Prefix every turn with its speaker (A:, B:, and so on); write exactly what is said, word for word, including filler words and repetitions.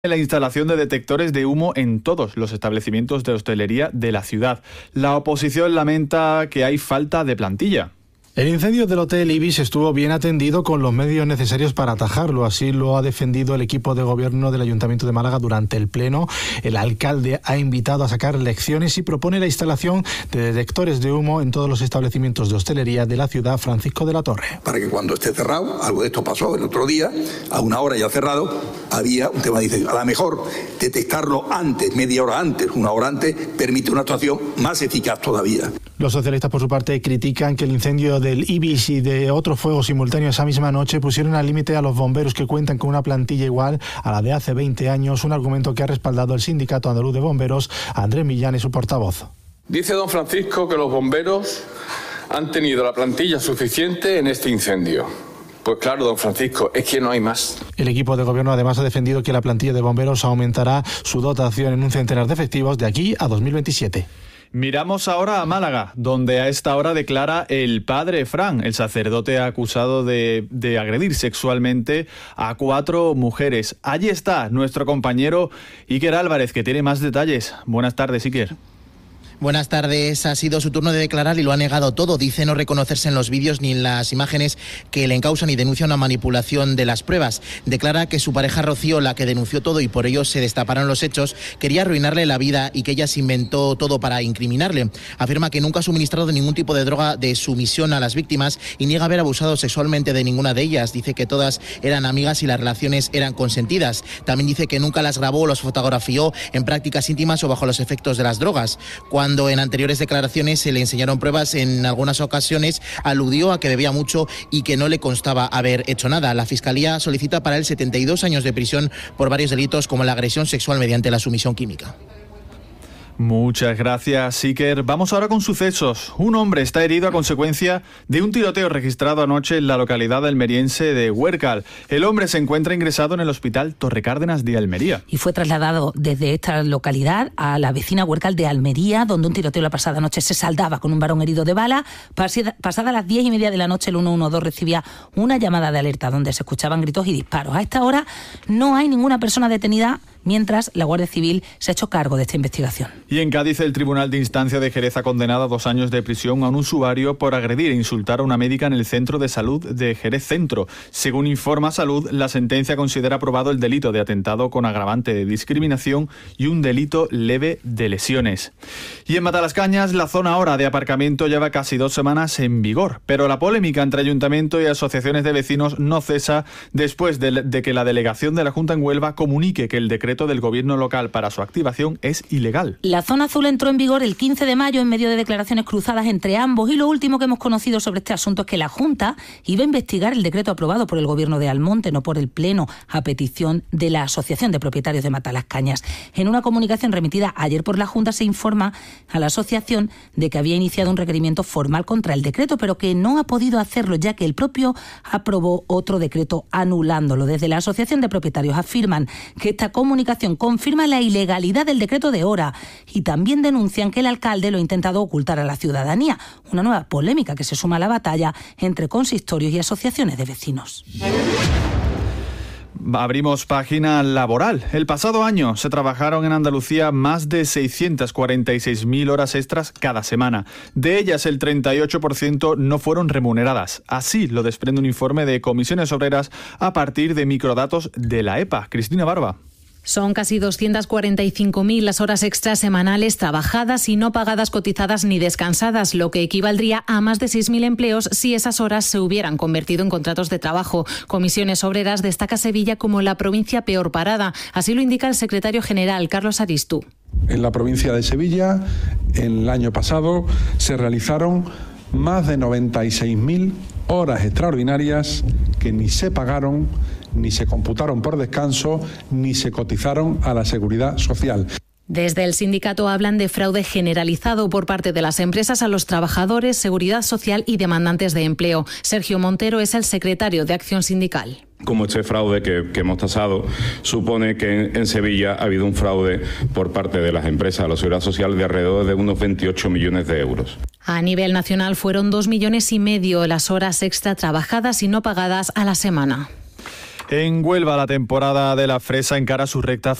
A: La instalación de detectores de humo en todos los establecimientos de hostelería de la ciudad. La oposición lamenta que hay falta de plantilla.
B: El incendio del Hotel Ibis estuvo bien atendido con los medios necesarios para atajarlo. Así lo ha defendido el equipo de gobierno del Ayuntamiento de Málaga durante el pleno. El alcalde ha invitado a sacar lecciones y propone la instalación de detectores de humo en todos los establecimientos de hostelería de la ciudad. Francisco de la Torre.
C: Para que cuando esté cerrado, algo de esto pasó el otro día, a una hora ya cerrado, había un tema, dice, a lo mejor detectarlo antes, media hora antes, una hora antes, permite una actuación más eficaz todavía.
B: Los socialistas, por su parte, critican que el incendio del Ibis y de otro fuego simultáneo esa misma noche pusieron al límite a los bomberos, que cuentan con una plantilla igual a la de hace veinte años, un argumento que ha respaldado el Sindicato Andaluz de Bomberos. Andrés Millán es su portavoz.
D: Dice don Francisco que los bomberos han tenido la plantilla suficiente en este incendio. Pues claro, don Francisco, es que no hay más.
B: El equipo de gobierno además ha defendido que la plantilla de bomberos aumentará su dotación en un centenar de efectivos de aquí a dos mil veintisiete.
A: Miramos ahora a Málaga, donde a esta hora declara el padre Fran, el sacerdote acusado de, de agredir sexualmente a cuatro mujeres. Allí está nuestro compañero Iker Álvarez, que tiene más detalles. Buenas tardes, Iker.
E: Buenas tardes. Ha sido su turno de declarar y lo ha negado todo. Dice no reconocerse en los vídeos ni en las imágenes que le encausan y denuncia una manipulación de las pruebas. Declara que su pareja Rocío, la que denunció todo y por ello se destaparon los hechos, quería arruinarle la vida y que ella se inventó todo para incriminarle. Afirma que nunca ha suministrado ningún tipo de droga de sumisión a las víctimas y niega haber abusado sexualmente de ninguna de ellas. Dice que todas eran amigas y las relaciones eran consentidas. También dice que nunca las grabó o las fotografió en prácticas íntimas o bajo los efectos de las drogas. Cuando Cuando en anteriores declaraciones se le enseñaron pruebas, en algunas ocasiones aludió a que bebía mucho y que no le constaba haber hecho nada. La Fiscalía solicita para él setenta y dos años de prisión por varios delitos como la agresión sexual mediante la sumisión química.
A: Muchas gracias, Iker. Vamos ahora con sucesos. Un hombre está herido a consecuencia de un tiroteo registrado anoche en la localidad almeriense de Huércal. El hombre se encuentra ingresado en el hospital Torrecárdenas de Almería.
F: Y fue trasladado desde esta localidad a la vecina Huércal de Almería, donde un tiroteo la pasada noche se saldaba con un varón herido de bala. Pasada las diez y media de la noche, el uno uno dos recibía una llamada de alerta donde se escuchaban gritos y disparos. A esta hora no hay ninguna persona detenida, mientras la Guardia Civil se ha hecho cargo de esta investigación.
A: Y en Cádiz, el Tribunal de Instancia de Jerez ha condenado a dos años de prisión a un usuario por agredir e insultar a una médica en el Centro de Salud de Jerez Centro. Según informa Salud, la sentencia considera aprobado el delito de atentado con agravante de discriminación y un delito leve de lesiones. Y en Matalascañas, la zona hora de aparcamiento lleva casi dos semanas en vigor, pero la polémica entre ayuntamiento y asociaciones de vecinos no cesa después de, de que la delegación de la Junta en Huelva comunique que el decreto del gobierno local para su activación es ilegal.
F: La zona azul entró en vigor el quince de mayo en medio de declaraciones cruzadas entre ambos, y lo último que hemos conocido sobre este asunto es que la Junta iba a investigar el decreto aprobado por el gobierno de Almonte, no por el Pleno, a petición de la Asociación de Propietarios de Matalascañas. En una comunicación remitida ayer por la Junta se informa a la asociación de que había iniciado un requerimiento formal contra el decreto, pero que no ha podido hacerlo ya que el propio aprobó otro decreto anulándolo. Desde la Asociación de Propietarios afirman que esta comunicación confirma la ilegalidad del decreto de hora y también denuncian que el alcalde lo ha intentado ocultar a la ciudadanía. Una nueva polémica que se suma a la batalla entre consistorios y asociaciones de vecinos.
A: Abrimos página laboral. El pasado año se trabajaron en Andalucía más de seiscientas cuarenta y seis mil horas extras cada semana. De ellas, el treinta y ocho por ciento no fueron remuneradas. Así lo desprende un informe de Comisiones Obreras a partir de microdatos de la E P A. Cristina Barba.
G: Son casi doscientas cuarenta y cinco mil las horas extras semanales trabajadas y no pagadas, cotizadas ni descansadas, lo que equivaldría a más de seis mil empleos si esas horas se hubieran convertido en contratos de trabajo. Comisiones Obreras destaca Sevilla como la provincia peor parada. Así lo indica el secretario general, Carlos Aristú.
H: En la provincia de Sevilla, en el año pasado, se realizaron más de noventa y seis mil horas extraordinarias que ni se pagaron, ni se computaron por descanso, ni se cotizaron a la Seguridad Social.
G: Desde el sindicato hablan de fraude generalizado por parte de las empresas a los trabajadores, Seguridad Social y demandantes de empleo. Sergio Montero es el secretario de Acción Sindical.
I: Como este fraude que, que hemos tasado supone que en, en Sevilla ha habido un fraude por parte de las empresas a la Seguridad Social de alrededor de unos veintiocho millones de euros.
G: A nivel nacional fueron dos millones y medio las horas extra trabajadas y no pagadas a la semana.
A: En Huelva, la temporada de la fresa encara su recta